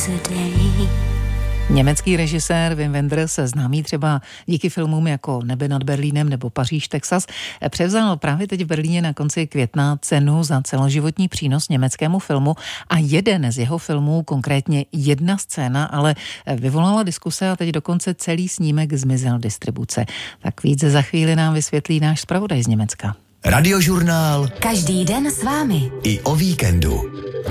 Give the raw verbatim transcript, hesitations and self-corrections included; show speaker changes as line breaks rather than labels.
today.
Německý režisér Wim Wenders, známý třeba díky filmům jako Nebe nad Berlínem nebo Paříž, Texas, převzal právě teď v Berlíně na konci května cenu za celoživotní přínos německému filmu a jeden z jeho filmů, konkrétně jedna scéna, ale vyvolala diskuse a teď dokonce celý snímek zmizel distribuce. Tak víc za chvíli nám vysvětlí náš zpravodaj z Německa.
Radiožurnál.
Každý den s vámi.
I o víkendu.